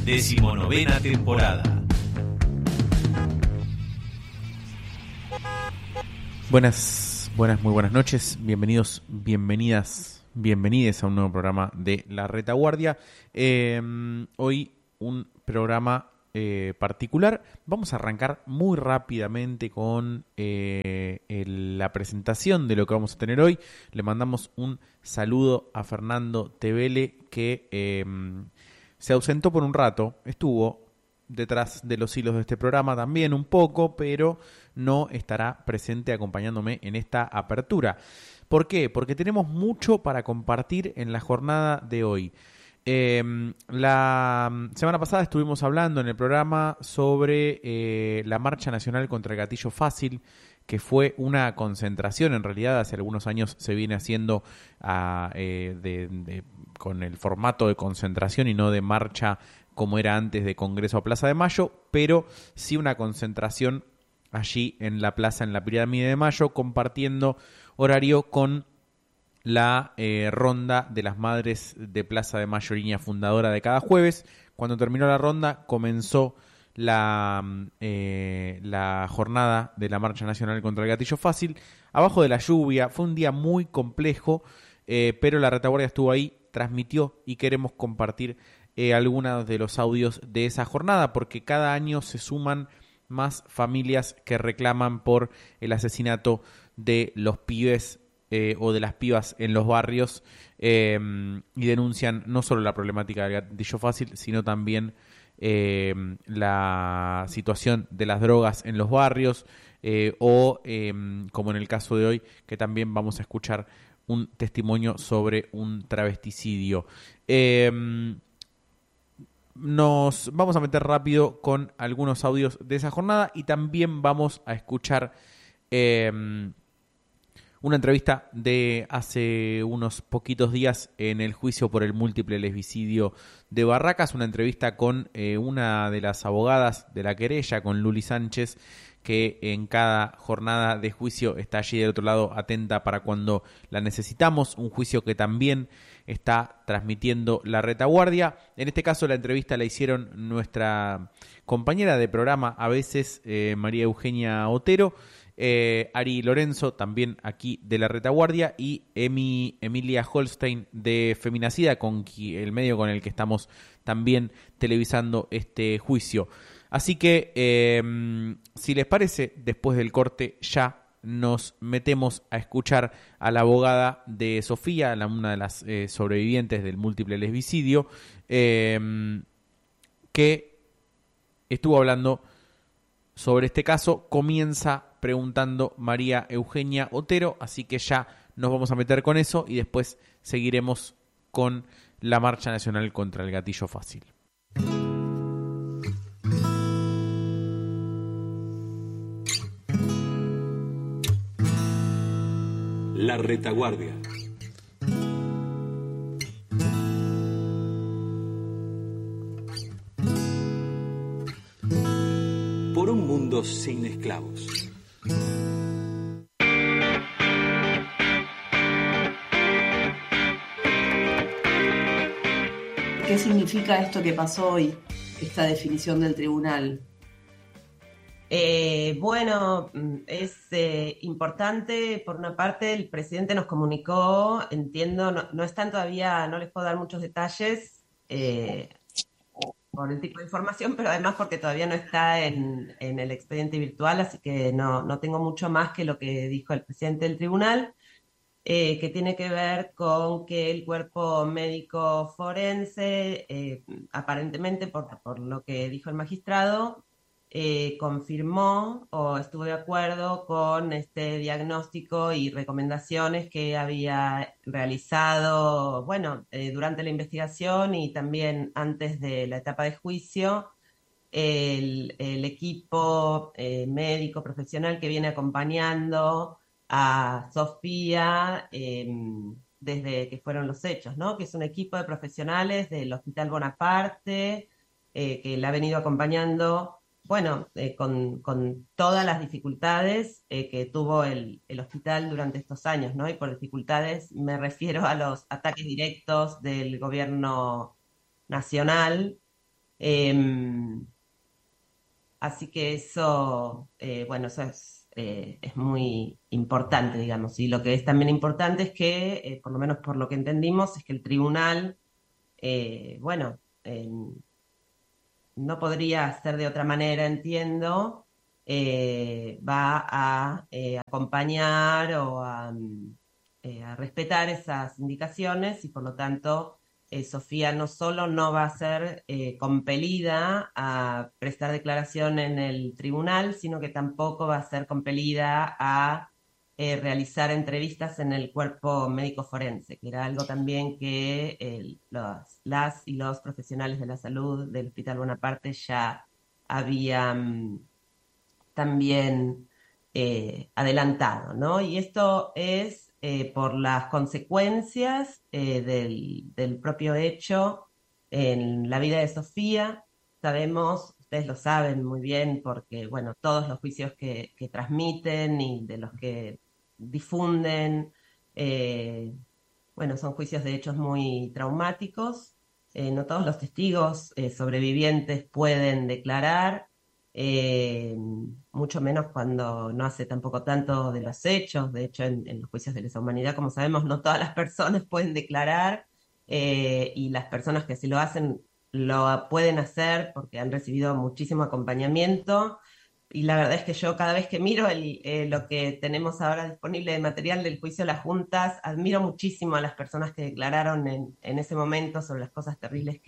19ª temporada. Muy buenas noches, bienvenidos, bienvenides a un nuevo programa de La Retaguardia. Hoy un programa particular. Vamos a arrancar muy rápidamente con la presentación de lo que vamos a tener hoy. Le mandamos un saludo a Fernando Tevele, que se ausentó por un rato, estuvo detrás de los hilos de este programa también un poco, pero no estará presente acompañándome en esta apertura. ¿Por qué? Porque tenemos mucho para compartir en la jornada de hoy. La semana pasada estuvimos hablando en el programa sobre la Marcha Nacional contra el Gatillo Fácil, que fue una concentración, en realidad hace algunos años se viene haciendo con el formato de concentración y no de marcha como era antes de Congreso a Plaza de Mayo, pero sí una concentración allí en la plaza, en la Pirámide de Mayo, compartiendo horario con la ronda de las Madres de Plaza de Mayo, línea fundadora de cada jueves. Cuando terminó la ronda, comenzó la jornada de la Marcha Nacional contra el Gatillo Fácil, abajo de la lluvia. Fue un día muy complejo, pero la Retaguardia estuvo ahí, transmitió y queremos compartir algunos de los audios de esa jornada, porque cada año se suman más familias que reclaman por el asesinato de los pibes o de las pibas en los barrios, y denuncian no solo la problemática del gatillo fácil, sino también la situación de las drogas en los barrios, o como en el caso de hoy, que también vamos a escuchar un testimonio sobre un travesticidio. Nos vamos a meter rápido con algunos audios de esa jornada y también vamos a escuchar una entrevista de hace unos poquitos días en el juicio por el múltiple lesbicidio de Barracas, una entrevista con una de las abogadas de la querella, con Luli Sánchez, que en cada jornada de juicio está allí del otro lado atenta para cuando la necesitamos, un juicio que también está transmitiendo La Retaguardia. En este caso la entrevista la hicieron nuestra compañera de programa a veces, María Eugenia Otero, Ari Lorenzo, también aquí de La Retaguardia, y Emilia Holstein de Feminacida, con el medio con el que estamos también televisando este juicio. Así que, si les parece, después del corte ya nos metemos a escuchar a la abogada de Sofía, una de las sobrevivientes del múltiple lesbicidio, que estuvo hablando sobre este caso. Comienza preguntando María Eugenia Otero, así que ya nos vamos a meter con eso y después seguiremos con la Marcha Nacional contra el Gatillo Fácil. La Retaguardia. Por un mundo sin esclavos. ¿Qué significa esto que pasó hoy, esta definición del tribunal? Bueno, es importante. Por una parte, el presidente nos comunicó, entiendo, no están todavía, no les puedo dar muchos detalles por el tipo de información, pero además porque todavía no está en el expediente virtual, así que no tengo mucho más que lo que dijo el presidente del tribunal, que tiene que ver con que el cuerpo médico forense, aparentemente por lo que dijo el magistrado, confirmó o estuvo de acuerdo con este diagnóstico y recomendaciones que había realizado, bueno, durante la investigación y también antes de la etapa de juicio, el equipo médico profesional que viene acompañando a Sofía desde que fueron los hechos, ¿no? Que es un equipo de profesionales del Hospital Bonaparte, que la ha venido acompañando, bueno, con todas las dificultades que tuvo el hospital durante estos años, ¿no? Y por dificultades me refiero a los ataques directos del gobierno nacional, Em, Así que eso, bueno, eso es muy importante, digamos. Y lo que es también importante es que, por lo menos por lo que entendimos, es que el tribunal, bueno, no podría ser de otra manera, entiendo, va a acompañar o a respetar esas indicaciones y por lo tanto Sofía no solo no va a ser compelida a prestar declaración en el tribunal, sino que tampoco va a ser compelida a realizar entrevistas en el cuerpo médico forense, que era algo también que las y los profesionales de la salud del Hospital Bonaparte ya habían también adelantado, ¿no? Y esto es por las consecuencias del propio hecho en la vida de Sofía. Sabemos, ustedes lo saben muy bien, porque, bueno, todos los juicios que transmiten y de los que difunden, bueno, son juicios de hechos muy traumáticos. No todos los testigos sobrevivientes pueden declarar, mucho menos cuando no hace tampoco tanto de los hechos. De hecho, en los juicios de lesa humanidad, como sabemos, no todas las personas pueden declarar, y las personas que sí lo hacen lo pueden hacer porque han recibido muchísimo acompañamiento. Y la verdad es que yo cada vez que miro lo que tenemos ahora disponible de material del juicio de las juntas, admiro muchísimo a las personas que declararon en ese momento sobre las cosas terribles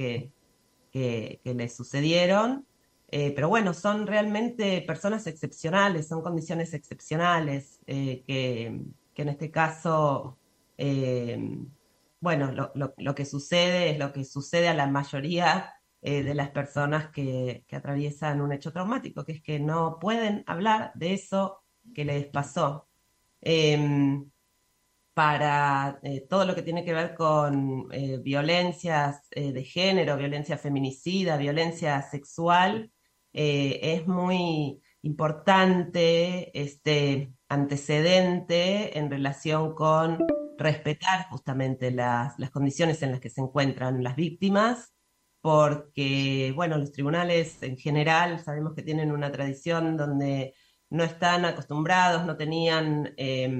que les sucedieron. Pero bueno, son realmente personas excepcionales, son condiciones excepcionales, que en este caso, eh, bueno, lo que sucede es lo que sucede a la mayoría de las personas que atraviesan un hecho traumático, que es que no pueden hablar de eso que les pasó. Em, para todo lo que tiene que ver con violencias de género, violencia feminicida, violencia sexual, es muy importante este antecedente en relación con respetar justamente las condiciones en las que se encuentran las víctimas, porque, bueno, los tribunales en general sabemos que tienen una tradición donde no están acostumbrados, no tenían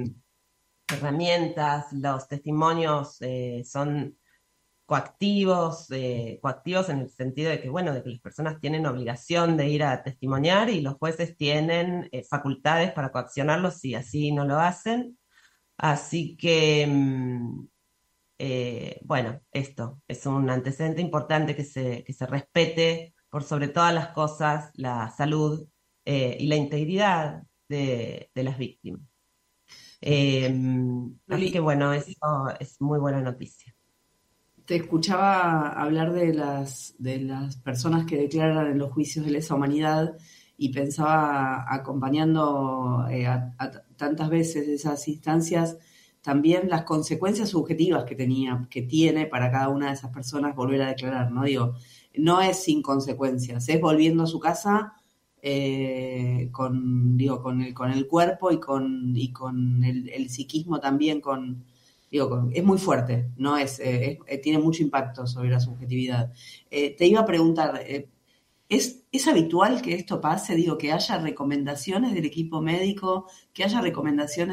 herramientas, los testimonios son coactivos en el sentido de que, bueno, de que las personas tienen obligación de ir a testimoniar y los jueces tienen facultades para coaccionarlos si así no lo hacen. Así que, bueno, esto es un antecedente importante que se respete por sobre todas las cosas la salud y la integridad de las víctimas. Así que Luli, bueno, eso es muy buena noticia. te escuchaba hablar de las personas que declaran en los juicios de lesa humanidad y pensaba, acompañando tantas veces esas instancias, también las consecuencias subjetivas que tiene para cada una de esas personas volver a declarar, ¿no? Digo, no es sin consecuencias, es volviendo a su casa con el cuerpo y con el psiquismo también, es muy fuerte, no tiene mucho impacto sobre la subjetividad. Te iba a preguntar, ¿es habitual que esto pase? Digo, que haya recomendaciones del equipo médico, que haya recomendaciones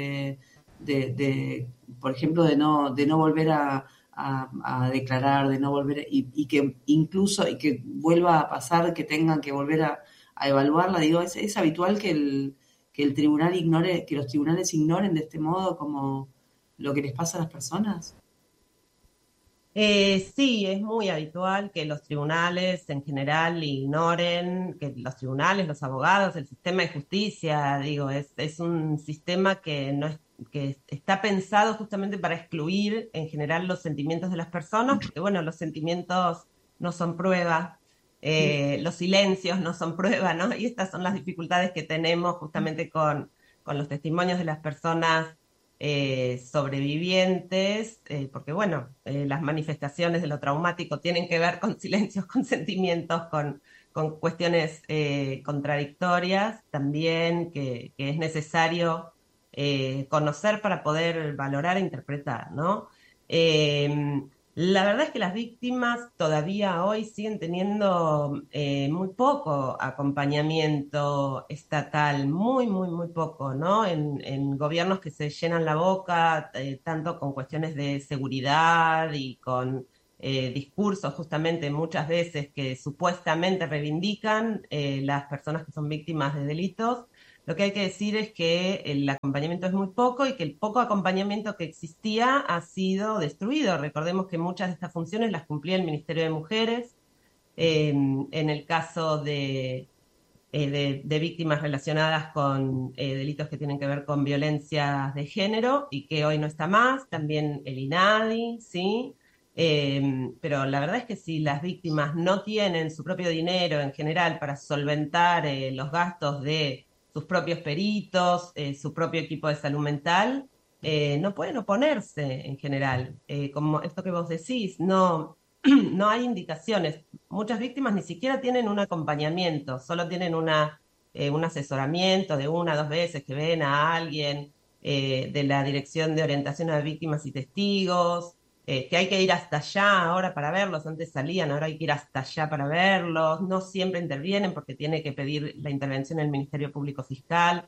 por ejemplo, de no volver a declarar, de no volver, y que incluso, y que vuelva a pasar, que tengan que volver a evaluarla. Digo, ¿es habitual que el tribunal ignore, que los tribunales ignoren de este modo como lo que les pasa a las personas? Sí, es muy habitual que los tribunales en general ignoren, que los tribunales, los abogados, el sistema de justicia, digo, es un sistema que no es, que está pensado justamente para excluir en general los sentimientos de las personas, porque bueno, los sentimientos no son prueba, los silencios no son prueba, ¿no? Y estas son las dificultades que tenemos justamente con los testimonios de las personas sobrevivientes, porque bueno, las manifestaciones de lo traumático tienen que ver con silencios, con sentimientos, con cuestiones contradictorias también que es necesario conocer para poder valorar e interpretar, ¿no? La verdad es que las víctimas todavía hoy siguen teniendo muy poco acompañamiento estatal, muy, muy, muy poco, ¿no? En gobiernos que se llenan la boca, tanto con cuestiones de seguridad y con discursos justamente muchas veces que supuestamente reivindican las personas que son víctimas de delitos. Lo que hay que decir es que el acompañamiento es muy poco y que el poco acompañamiento que existía ha sido destruido. Recordemos que muchas de estas funciones las cumplía el Ministerio de Mujeres. En el caso de víctimas relacionadas con delitos que tienen que ver con violencias de género y que hoy no está más, también el INADI, ¿sí? Pero la verdad es que si las víctimas no tienen su propio dinero en general para solventar los gastos de sus propios peritos, su propio equipo de salud mental, no pueden oponerse en general. Como esto que vos decís, no, no hay indicaciones. Muchas víctimas ni siquiera tienen un acompañamiento, solo tienen un asesoramiento de 1 o 2 veces que ven a alguien de la Dirección de Orientación a Víctimas y Testigos, que hay que ir hasta allá ahora para verlos, antes salían, ahora hay que ir hasta allá para verlos, no siempre intervienen porque tiene que pedir la intervención del Ministerio Público Fiscal.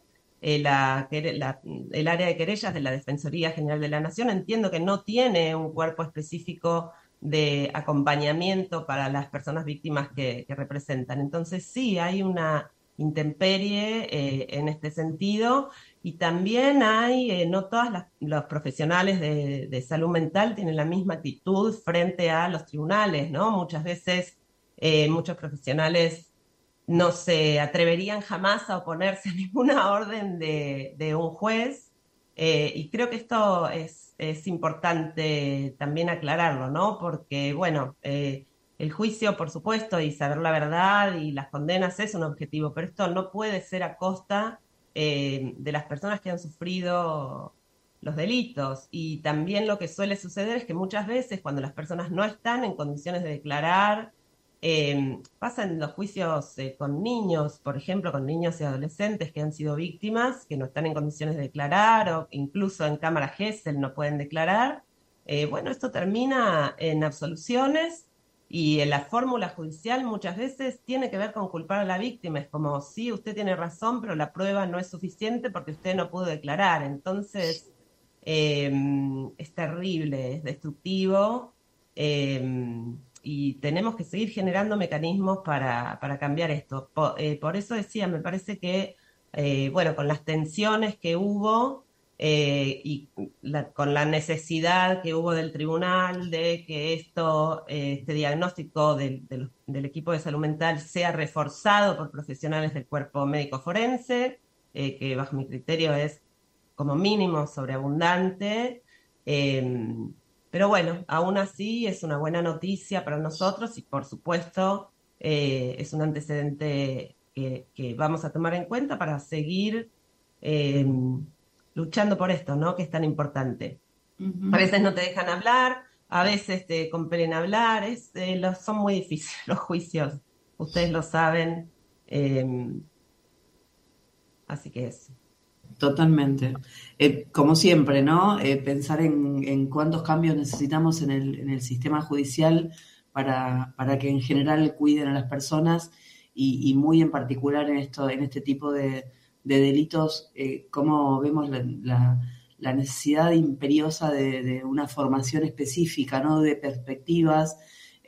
El área de querellas de la Defensoría General de la Nación entiendo que no tiene un cuerpo específico de acompañamiento para las personas víctimas que representan. Entonces sí, hay una intemperie en este sentido y también hay, no todos los profesionales de salud mental tienen la misma actitud frente a los tribunales, ¿no? Muchas veces muchos profesionales no se atreverían jamás a oponerse a ninguna orden de un juez, y creo que esto es importante también aclararlo, ¿no? Porque, bueno, el juicio, por supuesto, y saber la verdad y las condenas es un objetivo, pero esto no puede ser a costa de las personas que han sufrido los delitos. Y también lo que suele suceder es que muchas veces cuando las personas no están en condiciones de declarar, pasa en los juicios con niños, por ejemplo, con niños y adolescentes que han sido víctimas, que no están en condiciones de declarar o incluso en cámara Gesell no pueden declarar. Bueno, esto termina en absoluciones y en la fórmula judicial muchas veces tiene que ver con culpar a la víctima. Es como, sí, usted tiene razón, pero la prueba no es suficiente porque usted no pudo declarar. Entonces, es terrible, es destructivo. Y tenemos que seguir generando mecanismos para cambiar esto. Por eso decía, me parece que, bueno, con las tensiones que hubo y con la necesidad que hubo del tribunal de que este diagnóstico del equipo de salud mental sea reforzado por profesionales del cuerpo médico forense, que bajo mi criterio es como mínimo sobreabundante. Pero bueno, aún así es una buena noticia para nosotros y por supuesto es un antecedente que vamos a tomar en cuenta para seguir eh, luchando por esto, ¿no? Que es tan importante. A veces no te dejan hablar, a veces te compelen a hablar, son muy difíciles los juicios, ustedes lo saben, así que eso. Totalmente. Como siempre, ¿no? Pensar en cuántos cambios necesitamos en el sistema judicial para que en general cuiden a las personas y muy en particular en este tipo de delitos, cómo vemos la necesidad imperiosa de una formación específica, ¿no? De perspectivas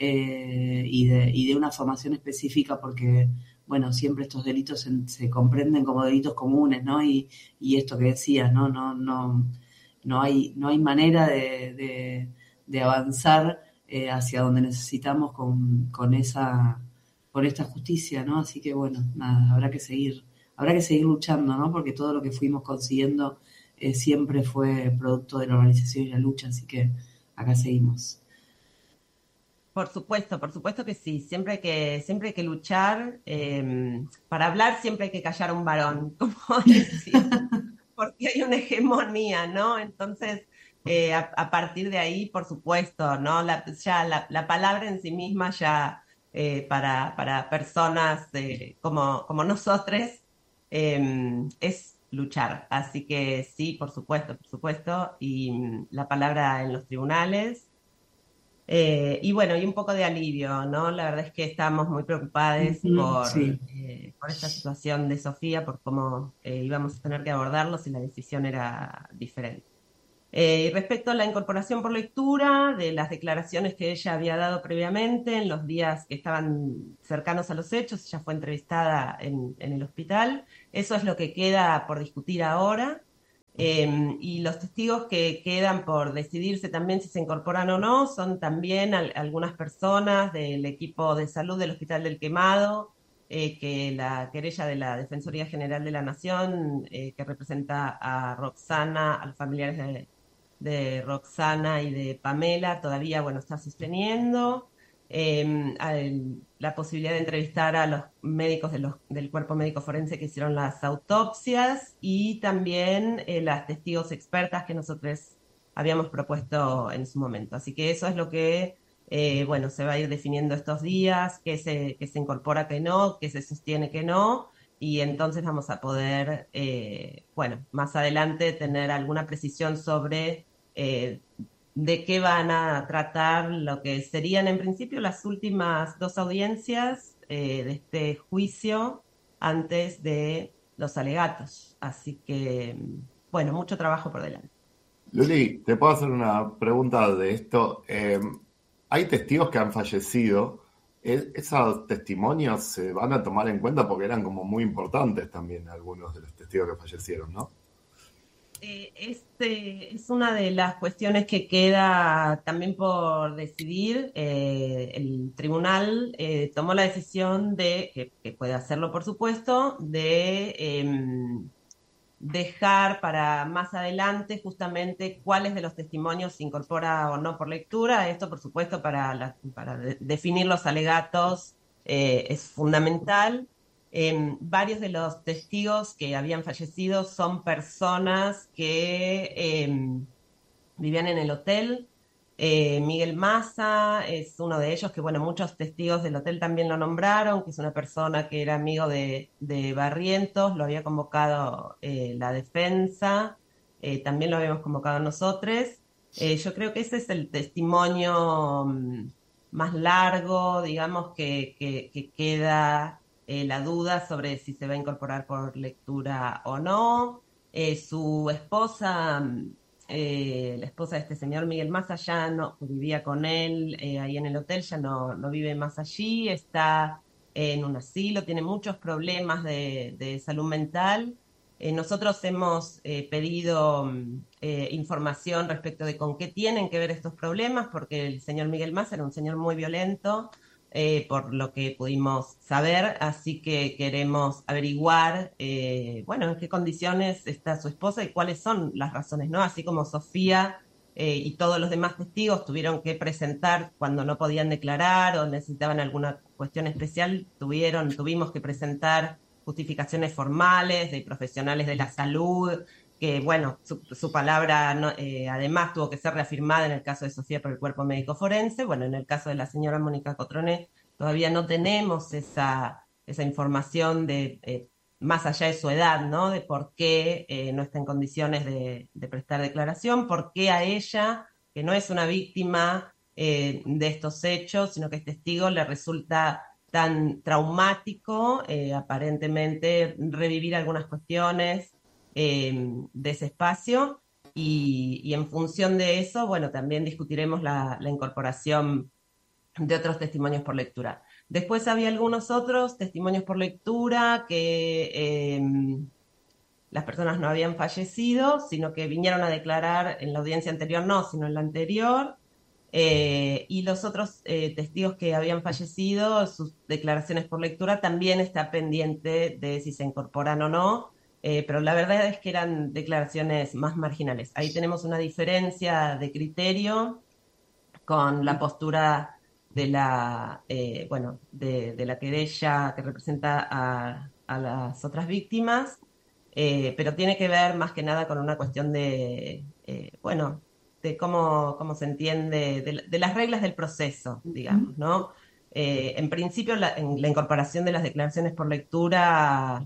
y de una formación específica porque bueno, siempre estos delitos se comprenden como delitos comunes, ¿no? Y esto que decías, ¿no? No hay manera de avanzar hacia donde necesitamos con esta justicia, ¿no? Así que bueno, nada, habrá que seguir luchando, ¿no? Porque todo lo que fuimos consiguiendo siempre fue producto de la organización y la lucha, así que acá seguimos. Por supuesto que sí. Siempre hay que luchar. Para hablar siempre hay que callar a un varón, como decía, porque hay una hegemonía, ¿no? Entonces, a partir de ahí, por supuesto, ¿no? La palabra en sí misma ya para personas como nosotros es luchar. Así que sí, por supuesto. Y la palabra en los tribunales. Y bueno, y un poco de alivio, ¿no? La verdad es que estábamos muy preocupados Sí. por esta situación de Sofía, por cómo íbamos a tener que abordarlo si la decisión era diferente. Y respecto a la incorporación por lectura, de las declaraciones que ella había dado previamente en los días que estaban cercanos a los hechos, ella fue entrevistada en el hospital, eso es lo que queda por discutir ahora. Y los testigos que quedan por decidirse también si se incorporan o no son también algunas personas del equipo de salud del Hospital del Quemado, que la querella de la Defensoría General de la Nación, que representa a Roxana, a los familiares de Roxana y de Pamela, todavía, bueno, está sosteniendo. La posibilidad de entrevistar a los médicos del cuerpo médico forense que hicieron las autopsias y también las testigos expertas que nosotros habíamos propuesto en su momento. Así que eso es lo que, bueno, se va a ir definiendo estos días, qué se incorpora, qué no, qué se sostiene, qué no, y entonces vamos a poder, bueno, más adelante tener alguna precisión sobre de qué van a tratar lo que serían en principio las últimas 2 audiencias de este juicio antes de los alegatos. Así que, bueno, mucho trabajo por delante. Luli, te puedo hacer una pregunta de esto. Hay testigos que han fallecido. ¿Esos testimonios se van a tomar en cuenta? Porque eran como muy importantes también algunos de los testigos que fallecieron, ¿no? Es una de las cuestiones que queda también por decidir. El tribunal tomó la decisión que puede hacerlo por supuesto, de dejar para más adelante justamente cuáles de los testimonios se incorpora o no por lectura. Esto por supuesto para definir los alegatos es fundamental. Varios de los testigos que habían fallecido son personas que vivían en el hotel. Miguel Massa es uno de ellos, que bueno, muchos testigos del hotel también lo nombraron, que es una persona que era amigo de Barrientos, lo había convocado la defensa, también lo habíamos convocado nosotros. Yo creo que ese es el testimonio más largo, digamos, que queda la duda sobre si se va a incorporar por lectura o no. Su esposa, la esposa de este señor Miguel Massa, ya no vivía con él ahí en el hotel, ya no vive más allí, está en un asilo, tiene muchos problemas de salud mental. Nosotros hemos pedido información respecto de con qué tienen que ver estos problemas, porque el señor Miguel Massa era un señor muy violento, por lo que pudimos saber, así que queremos averiguar, bueno, en qué condiciones está su esposa y cuáles son las razones, ¿no? Así como Sofía y todos los demás testigos tuvieron que presentar cuando no podían declarar o necesitaban alguna cuestión especial, tuvimos que presentar justificaciones formales de profesionales de la salud, que bueno, su palabra además tuvo que ser reafirmada en el caso de Sofía por el cuerpo médico forense. Bueno, en el caso de la señora Mónica Cotrone todavía no tenemos esa información de más allá de su edad, ¿no? De por qué no está en condiciones de prestar declaración, por qué a ella, que no es una víctima de estos hechos, sino que es testigo, le resulta tan traumático aparentemente revivir algunas cuestiones de ese espacio, y en función de eso, bueno, también discutiremos la incorporación de otros testimonios por lectura. Después había algunos otros testimonios por lectura que las personas no habían fallecido, sino que vinieron a declarar en la audiencia anterior, no, sino en la anterior. Y los otros testigos que habían fallecido, sus declaraciones por lectura también está pendiente de si se incorporan o no. Pero la verdad es que eran declaraciones más marginales. Ahí tenemos una diferencia de criterio con la postura de la, bueno, de la querella que representa a las otras víctimas, pero tiene que ver más que nada con una cuestión de, bueno, de cómo se entiende, de las reglas del proceso, digamos, ¿no? En principio, en la incorporación de las declaraciones por lectura,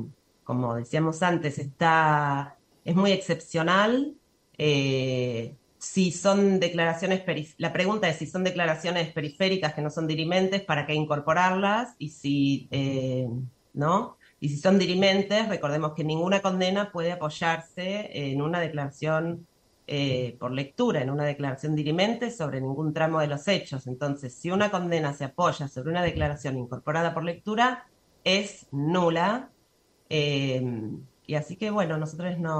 como decíamos antes, es muy excepcional. si son declaraciones, la pregunta es si son declaraciones periféricas que no son dirimentes, ¿para qué incorporarlas? Y si, ¿no? Y si son dirimentes, recordemos que ninguna condena puede apoyarse en una declaración por lectura, en una declaración dirimente sobre ningún tramo de los hechos. Entonces, si una condena se apoya sobre una declaración incorporada por lectura, es nula. Y así que, bueno, nosotros no